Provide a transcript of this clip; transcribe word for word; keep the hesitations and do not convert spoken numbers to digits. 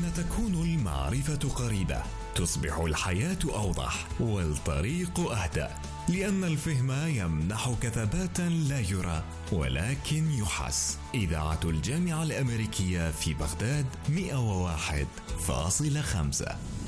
حين تكون المعرفة قريبة تصبح الحياة أوضح والطريق أهدى، لأن الفهم يمنحك ثباتا لا يرى ولكن يحس. إذاعة الجامعة الأمريكية في بغداد مئة وواحد فاصلة خمسة.